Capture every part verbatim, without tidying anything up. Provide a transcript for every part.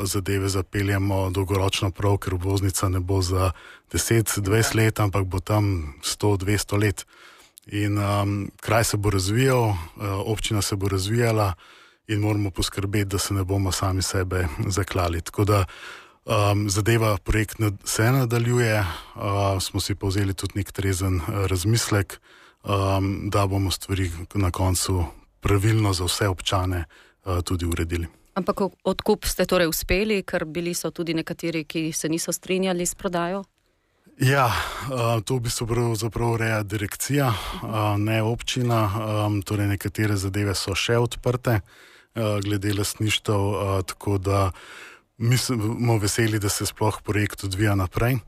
zadeve zapeljemo dolgoročno prav, ker obvoznica ne bo za deset dvajset let, ampak bo tam sto dvesto let. In um, kraj se bo razvijal, uh, občina se bo razvijala in moramo poskrbeti, da se ne bomo sami sebe zaklali. Tako da um, zadeva projekt nad, se nadaljuje, uh, smo si povzeli tudi nek trezen uh, razmislek, um, da bomo stvari na koncu pravilno za vse občane uh, tudi uredili. Ampak odkup ste torej uspeli, ker bili so tudi nekateri, ki se niso strinjali s prodajo? Ja, to v bistvu pravzaprav ureja direkcija, ne občina, torej nekatere zadeve so še odprte glede lastništev, tako da mi smo veseli, da se sploh projekt odvija naprej.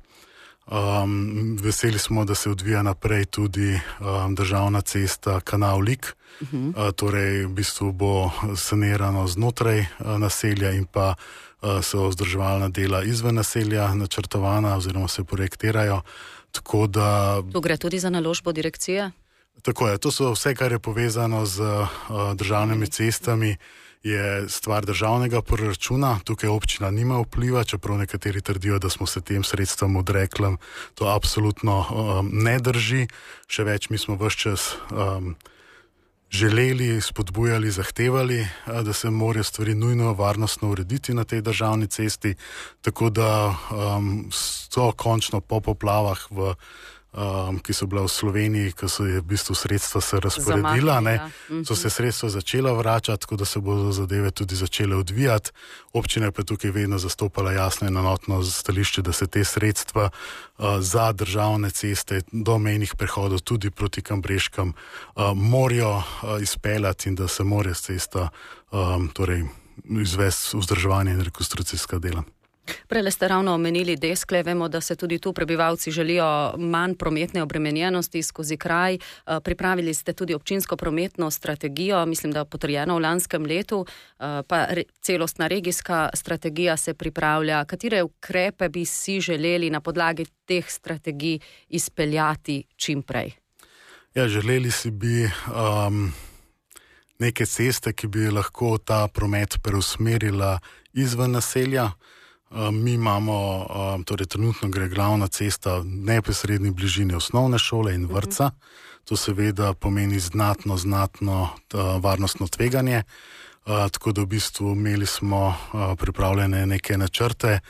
Um, veseli smo, da se odvija naprej tudi um, državna cesta Kanal Lik, uh-huh. uh, torej v bistvu bo sanirano znotraj uh, naselja in pa uh, so vzdrževalna dela izven naselja načrtovana oziroma se projektirajo. Tako da... Tu gre tudi za naložbo direkcije? Tako je, to so vse, kar je povezano z uh, državnimi cestami, je stvar državnega proračuna. Tukaj občina nima vpliva, čeprav nekateri trdijo, da smo se tem sredstvom odrekli. To absolutno um, ne drži. Še več, mi smo ves čas um, želeli, spodbujali, zahtevali, uh, da se morajo stvari nujno varnostno urediti na tej državni cesti, tako da um, so končno po poplavah v Um, ki so bila v Sloveniji, ko so je v bistvu sredstva se razporedila, ne, so se sredstva začela vračati, tako da se bodo zadeve tudi začele odvijati. Občina je pa tukaj vedno zastopala jasno in enotno stališče, da se te sredstva uh, za državne ceste do mejnih prehodov tudi proti Kambreškam uh, morajo uh, izpeljati in da se morajo s cesta um, torej izvesti vzdrževanje in rekonstrukcijska dela. Prele ste ravno omenili Deskle, vemo, da se tudi tu prebivalci želijo manj prometne obremenjenosti skozi kraj. Pripravili ste tudi občinsko prometno strategijo, mislim, da potrjeno v lanskem letu, pa celostna regijska strategija se pripravlja. Katere ukrepe bi si želeli na podlagi teh strategij izpeljati čim prej? Ja, želeli si bi um, neke ceste, ki bi lahko ta promet preusmerila izven naselja. Mi imamo, torej trenutno gre glavna cesta v neposredni bližini osnovne šole in vrtca. To seveda pomeni znatno, znatno varnostno tveganje. Tako da v bistvu imeli smo pripravljene neke načrte,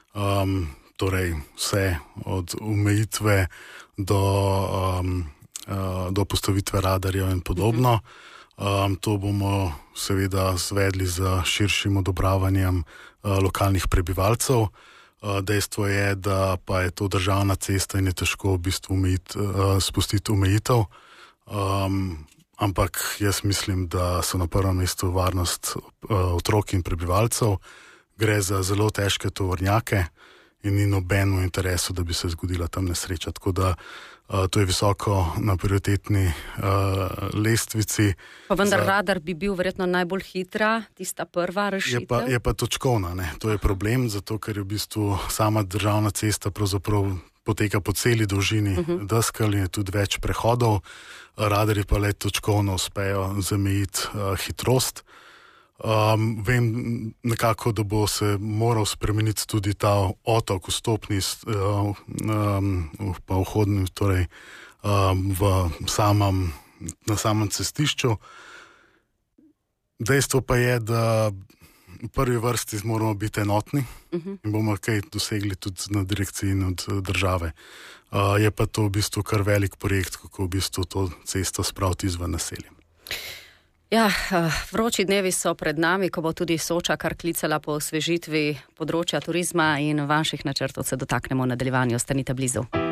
torej vse od omejitve do, do postavitve radarjev in podobno. To bomo seveda zvedli z širšim odobravanjem lokalnih prebivalcev. Dejstvo je, da pa je to državna cesta in je težko v bistvu umejiti, spustiti omejitev. Um, ampak jaz mislim, da so na prvem mestu varnost otrok in prebivalcev. Gre za zelo težke tovornjake in ni nobenemu interesu, da bi se zgodila tam nesreča. Tako da uh, to je visoko na prioritetni uh, lestvici. Pa vendar za... radar bi bil verjetno najbolj hitra, tista prva rešitev? Je pa, je pa točkovna, ne. To je problem, zato ker je v bistvu sama državna cesta pravzaprav poteka po celi dolžini uh-huh. deskel in je tudi več prehodov. Radarji pa le točkovno uspejo zamejiti uh, hitrost. Um, vem nekako, da bo se moral spremeniti tudi ta otok vstopni uh, um, pa vhodni, torej um, v samem, na samem cestišču. Dejstvo pa je, da v prvi vrsti moramo biti enotni uh-huh. in bomo kaj dosegli tudi na direkciji in od države. Uh, je pa to v bistvu kar velik projekt, kako v bistvu to cesto spraviti izven naselja. Ja, vroči dnevi so pred nami, ko bo tudi Soča kar klicala po osvežitvi področja turizma in vaših načrtov se dotaknemo v nadaljevanju. Ostanite blizu.